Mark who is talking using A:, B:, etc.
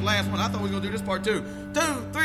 A: last one. I thought we were going to do this part too. 2, 3.